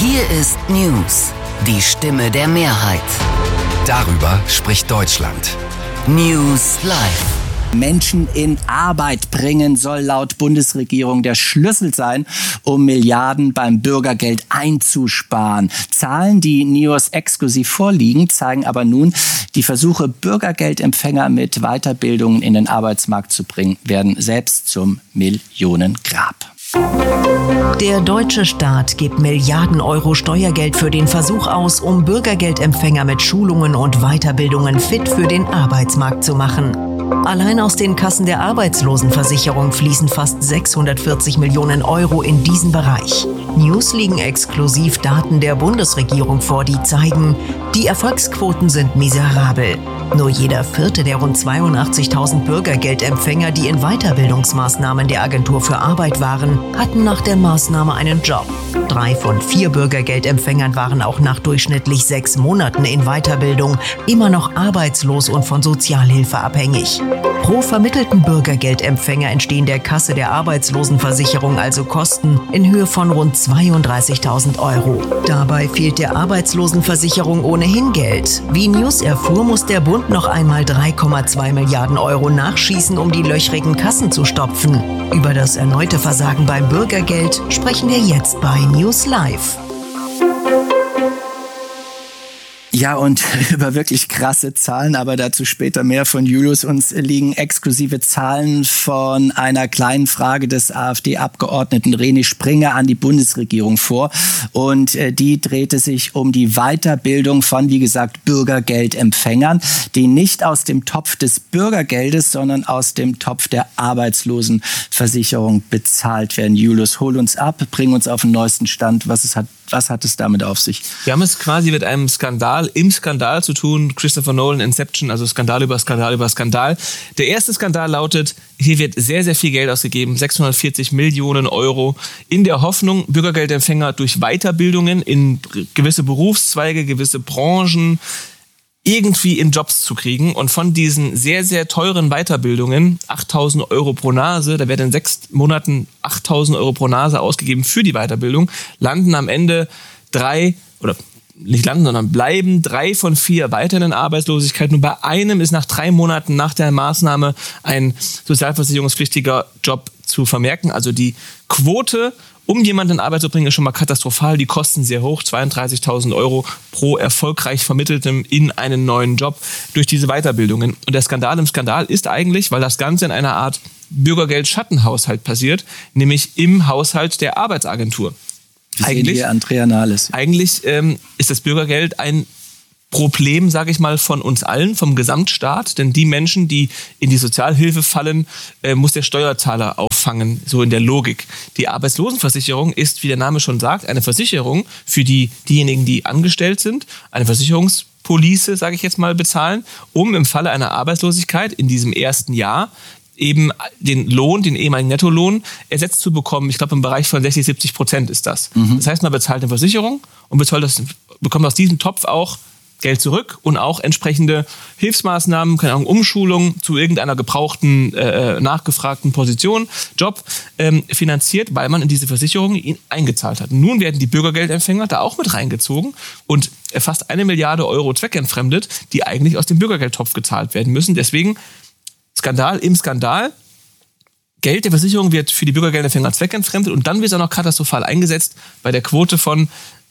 Hier ist News, die Stimme der Mehrheit. Darüber spricht Deutschland. News Live. Menschen in Arbeit bringen soll laut Bundesregierung der Schlüssel sein, um Milliarden beim Bürgergeld einzusparen. Zahlen, die NEOS exklusiv vorliegen, zeigen aber nun, die Versuche, Bürgergeldempfänger mit Weiterbildungen in den Arbeitsmarkt zu bringen, werden selbst zum Millionengrab. Der deutsche Staat gibt Milliarden Euro Steuergeld für den Versuch aus, um Bürgergeldempfänger mit Schulungen und Weiterbildungen fit für den Arbeitsmarkt zu machen. Allein aus den Kassen der Arbeitslosenversicherung fließen fast 640 Millionen Euro in diesen Bereich. News liegen exklusiv Daten der Bundesregierung vor, die zeigen, die Erfolgsquoten sind miserabel. Nur jeder vierte der rund 82.000 Bürgergeldempfänger, die in Weiterbildungsmaßnahmen der Agentur für Arbeit waren, hatten nach der Maßnahme einen Job. 3 von 4 Bürgergeldempfängern waren auch nach durchschnittlich 6 Monaten in Weiterbildung immer noch arbeitslos und von Sozialhilfe abhängig. Pro vermittelten Bürgergeldempfänger entstehen der Kasse der Arbeitslosenversicherung also Kosten in Höhe von rund 32.000 Euro. Dabei fehlt der Arbeitslosenversicherung ohnehin Geld. Wie News erfuhr, muss der Bund noch einmal 3,2 Milliarden Euro nachschießen, um die löchrigen Kassen zu stopfen. Über das erneute Versagen beim Bürgergeld sprechen wir jetzt bei News Live. Ja, und über wirklich krasse Zahlen, aber dazu später mehr von Julius. Uns liegen exklusive Zahlen von einer kleinen Frage des AfD-Abgeordneten René Springer an die Bundesregierung vor. Und die drehte sich um die Weiterbildung von, wie gesagt, Bürgergeldempfängern, die nicht aus dem Topf des Bürgergeldes, sondern aus dem Topf der Arbeitslosenversicherung bezahlt werden. Julius, hol uns ab, bring uns auf den neuesten Stand. Was hat es damit auf sich? Wir haben es quasi mit einem Skandal im Skandal zu tun. Christopher Nolan, Inception, also Skandal über Skandal über Skandal. Der erste Skandal lautet, hier wird sehr, sehr viel Geld ausgegeben, 640 Millionen Euro, in der Hoffnung, Bürgergeldempfänger durch Weiterbildungen in gewisse Berufszweige, gewisse Branchen irgendwie in Jobs zu kriegen. Und von diesen sehr, sehr teuren Weiterbildungen, 8.000 Euro pro Nase, da werden in 6 Monaten 8.000 Euro pro Nase ausgegeben für die Weiterbildung, landen am Ende bleiben 3 von 4 weiterhin in Arbeitslosigkeit. Nur bei einem ist nach 3 Monaten nach der Maßnahme ein sozialversicherungspflichtiger Job zu vermerken. Also die Quote, um jemanden in Arbeit zu bringen, ist schon mal katastrophal. Die Kosten sehr hoch, 32.000 Euro pro erfolgreich Vermitteltem in einen neuen Job durch diese Weiterbildungen. Und der Skandal im Skandal ist eigentlich, weil das Ganze in einer Art Bürgergeld-Schattenhaushalt passiert, nämlich im Haushalt der Arbeitsagentur. Eigentlich Andrea Nahles. Eigentlich ist das Bürgergeld ein Problem, sage ich mal, von uns allen, vom Gesamtstaat. Denn die Menschen, die in die Sozialhilfe fallen, muss der Steuerzahler auffangen, so in der Logik. Die Arbeitslosenversicherung ist, wie der Name schon sagt, eine Versicherung für diejenigen, die angestellt sind, eine Versicherungspolice, sage ich jetzt mal, bezahlen, um im Falle einer Arbeitslosigkeit in diesem ersten Jahr eben den Lohn, den ehemaligen Nettolohn, ersetzt zu bekommen. Ich glaube, im Bereich von 60-70% ist das. Das heißt, man bezahlt eine Versicherung und bekommt aus diesem Topf auch Geld zurück und auch entsprechende Hilfsmaßnahmen, keine Ahnung, Umschulung zu irgendeiner gebrauchten, nachgefragten Position, Job, finanziert, weil man in diese Versicherung eingezahlt hat. Nun werden die Bürgergeldempfänger da auch mit reingezogen und fast 1 Milliarde Euro zweckentfremdet, die eigentlich aus dem Bürgergeldtopf gezahlt werden müssen. Deswegen Skandal im Skandal. Geld der Versicherung wird für die Bürgergeldempfänger zweckentfremdet und dann wird es auch noch katastrophal eingesetzt bei der Quote von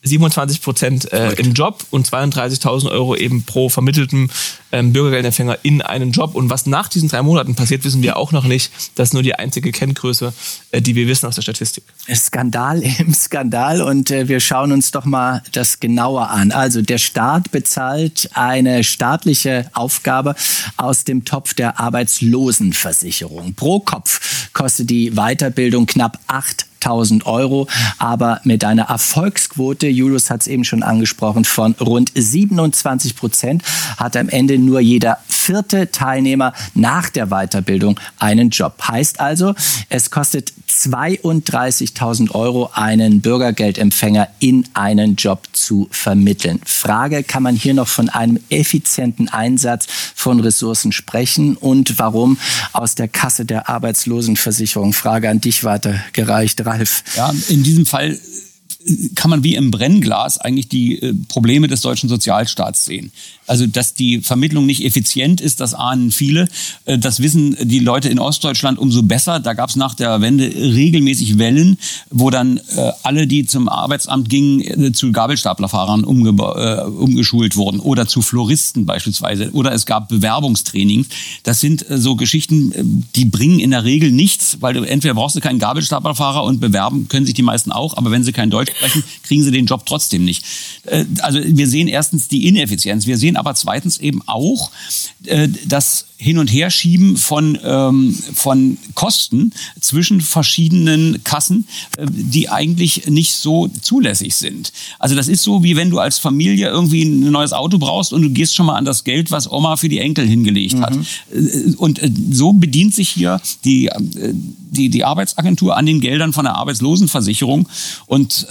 27% im Job und 32.000 Euro eben pro vermitteltem Bürgergeldempfänger in einen Job. Und was nach diesen 3 Monaten passiert, wissen wir auch noch nicht. Das ist nur die einzige Kenngröße, die wir wissen aus der Statistik. Skandal im Skandal und wir schauen uns doch mal das genauer an. Also der Staat bezahlt eine staatliche Aufgabe aus dem Topf der Arbeitslosenversicherung. Pro Kopf kostet die Weiterbildung knapp 8.000 Euro, aber mit einer Erfolgsquote, Julius hat es eben schon angesprochen, von rund 27% hat am Ende nur jeder 4. Teilnehmer nach der Weiterbildung einen Job. Heißt also, es kostet 32.000 Euro, einen Bürgergeldempfänger in einen Job zu vermitteln. Frage, kann man hier noch von einem effizienten Einsatz von Ressourcen sprechen und warum aus der Kasse der Arbeitslosenversicherung? Frage an dich weitergereicht, Ralf. Ja, in diesem Fall kann man wie im Brennglas eigentlich die Probleme des deutschen Sozialstaats sehen. Also, dass die Vermittlung nicht effizient ist, das ahnen viele. Das wissen die Leute in Ostdeutschland umso besser. Da gab es nach der Wende regelmäßig Wellen, wo dann alle, die zum Arbeitsamt gingen, zu Gabelstaplerfahrern umgeschult wurden oder zu Floristen beispielsweise. Oder es gab Bewerbungstrainings. Das sind so Geschichten, die bringen in der Regel nichts, weil du entweder brauchst du keinen Gabelstaplerfahrer und bewerben können sich die meisten auch, aber wenn sie kein Deutsch sprechen, kriegen sie den Job trotzdem nicht. Also wir sehen erstens die Ineffizienz. Wir sehen aber zweitens eben auch das Hin- und Herschieben von Kosten zwischen verschiedenen Kassen, die eigentlich nicht so zulässig sind. Also das ist so, wie wenn du als Familie irgendwie ein neues Auto brauchst und du gehst schon mal an das Geld, was Oma für die Enkel hingelegt hat. Und so bedient sich hier die Arbeitsagentur an den Geldern von der Arbeitslosenversicherung und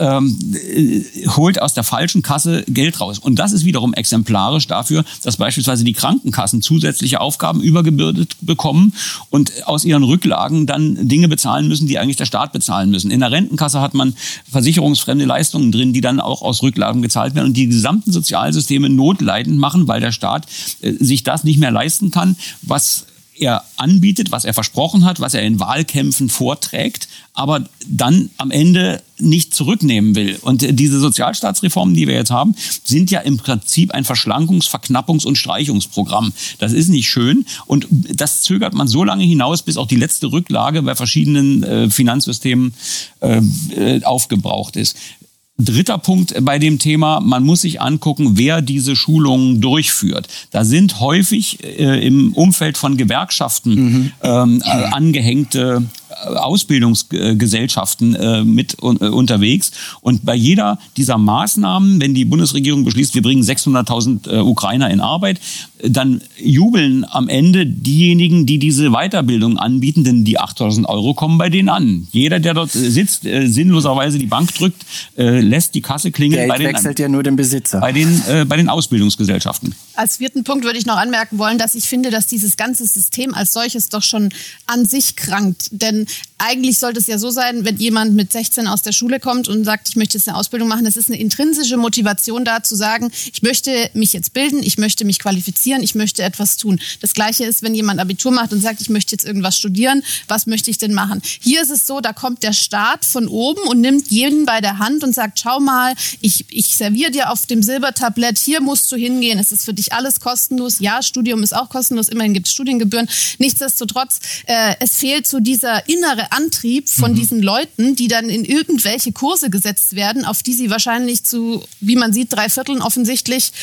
holt aus der falschen Kasse Geld raus. Und das ist wiederum exemplarisch dafür, dass beispielsweise die Krankenkassen zusätzliche Aufgaben übergebürdet bekommen und aus ihren Rücklagen dann Dinge bezahlen müssen, die eigentlich der Staat bezahlen müssen. In der Rentenkasse hat man versicherungsfremde Leistungen drin, die dann auch aus Rücklagen gezahlt werden und die gesamten Sozialsysteme notleidend machen, weil der Staat sich das nicht mehr leisten kann, was er anbietet, was er versprochen hat, was er in Wahlkämpfen vorträgt, aber dann am Ende nicht zurücknehmen will. Und diese Sozialstaatsreformen, die wir jetzt haben, sind ja im Prinzip ein Verschlankungs-, Verknappungs- und Streichungsprogramm. Das ist nicht schön und das zögert man so lange hinaus, bis auch die letzte Rücklage bei verschiedenen Finanzsystemen aufgebraucht ist. Dritter Punkt bei dem Thema, man muss sich angucken, wer diese Schulungen durchführt. Da sind häufig im Umfeld von Gewerkschaften angehängte Ausbildungsgesellschaften mit unterwegs. Und bei jeder dieser Maßnahmen, wenn die Bundesregierung beschließt, wir bringen 600.000 Ukrainer in Arbeit, dann jubeln am Ende diejenigen, die diese Weiterbildung anbieten, denn die 8.000 € kommen bei denen an. Jeder, der dort sitzt, sinnloserweise die Bank drückt, lässt die Kasse klingeln. Geld wechselt ja nur den Besitzer. Bei den Ausbildungsgesellschaften. Als vierten Punkt würde ich noch anmerken wollen, dass ich finde, dass dieses ganze System als solches doch schon an sich krankt. Denn eigentlich sollte es ja so sein, wenn jemand mit 16 aus der Schule kommt und sagt, ich möchte jetzt eine Ausbildung machen, es ist eine intrinsische Motivation da zu sagen, ich möchte mich jetzt bilden, ich möchte mich qualifizieren, ich möchte etwas tun. Das Gleiche ist, wenn jemand Abitur macht und sagt, ich möchte jetzt irgendwas studieren, was möchte ich denn machen? Hier ist es so, da kommt der Staat von oben und nimmt jeden bei der Hand und sagt, schau mal, ich serviere dir auf dem Silbertablett, hier musst du hingehen, es ist für dich alles kostenlos. Ja, Studium ist auch kostenlos, immerhin gibt es Studiengebühren. Nichtsdestotrotz, es fehlt so dieser innere Antrieb von diesen Leuten, die dann in irgendwelche Kurse gesetzt werden, auf die sie wahrscheinlich zu, wie man sieht, 3/4 offensichtlich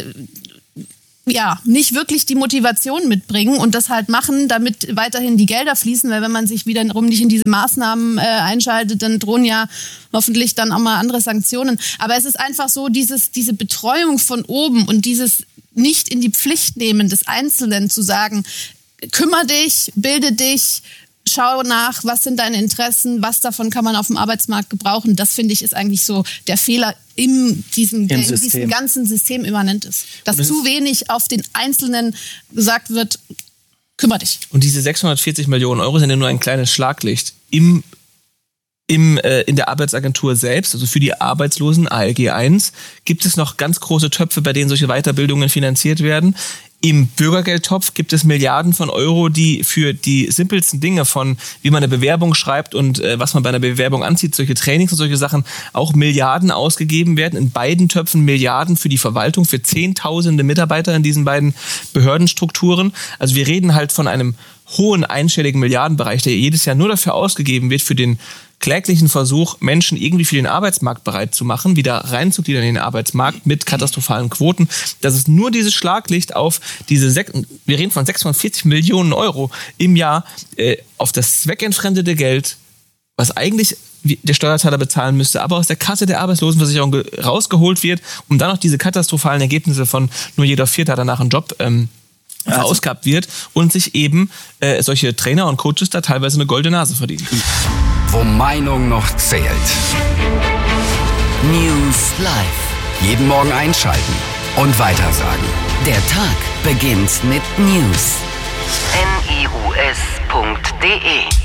nicht wirklich die Motivation mitbringen und das halt machen, damit weiterhin die Gelder fließen, weil wenn man sich wiederum nicht in diese Maßnahmen einschaltet, dann drohen ja hoffentlich dann auch mal andere Sanktionen. Aber es ist einfach so, diese Betreuung von oben und dieses nicht in die Pflicht nehmen des Einzelnen zu sagen, kümmere dich, bilde dich, schau nach, was sind deine Interessen, was davon kann man auf dem Arbeitsmarkt gebrauchen. Das, finde ich, ist eigentlich so der Fehler in diesem ganzen System immanent ist. Dass zu wenig auf den Einzelnen gesagt wird, kümmere dich. Und diese 640 Millionen € sind ja nur ein kleines Schlaglicht in der Arbeitsagentur selbst, also für die Arbeitslosen, ALG 1, gibt es noch ganz große Töpfe, bei denen solche Weiterbildungen finanziert werden. Im Bürgergeldtopf gibt es Milliarden von Euro, die für die simpelsten Dinge von, wie man eine Bewerbung schreibt und was man bei einer Bewerbung anzieht, solche Trainings und solche Sachen, auch Milliarden ausgegeben werden. In beiden Töpfen Milliarden für die Verwaltung, für Zehntausende Mitarbeiter in diesen beiden Behördenstrukturen. Also wir reden halt von einem hohen einstelligen Milliardenbereich, der jedes Jahr nur dafür ausgegeben wird, für den kläglichen Versuch, Menschen irgendwie für den Arbeitsmarkt bereit zu machen, wieder reinzugliedern in den Arbeitsmarkt mit katastrophalen Quoten. Das ist nur dieses Schlaglicht auf diese, wir reden von 640 Millionen € im Jahr, auf das zweckentfremdete Geld, was eigentlich der Steuerzahler bezahlen müsste, aber aus der Kasse der Arbeitslosenversicherung rausgeholt wird, um dann noch diese katastrophalen Ergebnisse von nur jeder Vierte hat danach einen Job verausgabt wird und sich eben solche Trainer und Coaches da teilweise eine goldene Nase verdienen. Wo Meinung noch zählt. News Live. Jeden Morgen einschalten und weitersagen. Der Tag beginnt mit News. news.de